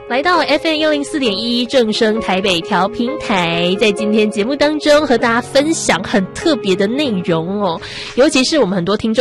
来到 FM104.1 正声台北调频台，在今天节目当中和大家分享很特别的内容哦，尤其是我们很多听众